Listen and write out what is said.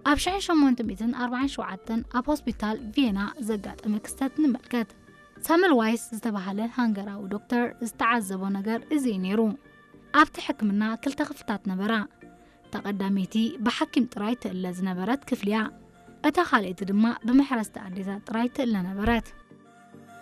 ኣብ 1847 ኣብ ሆስፒታል ቪየና ዘጋጠመ ክስተት ንምልከት ሳሙኤል ዋይስ ዝተባህለ ሃንገራዊ ዶክተር ዝተዓዘቦ ነገር እዚ ነይሩ ኣብቲ ሕክምና ክልተ ክፍልታት ነበራ ተቐዳሚቲ ብሓኪም ጥራይ ትእለ ዝነበረት ክፍልያ እታ ካልእቲ ድማ ብመሕረስቲ ኣዴታት ጥራይ ትእለ ነበረት